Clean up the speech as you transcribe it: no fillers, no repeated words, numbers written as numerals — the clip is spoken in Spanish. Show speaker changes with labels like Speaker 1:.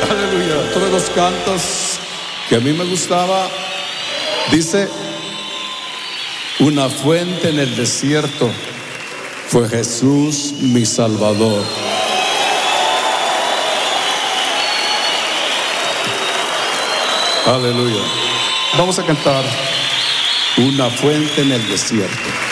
Speaker 1: Aleluya. Otro de los cantos que a mí me gustaba dice: una fuente en el desierto fue Jesús mi Salvador. Aleluya. Vamos a cantar una fuente en el desierto.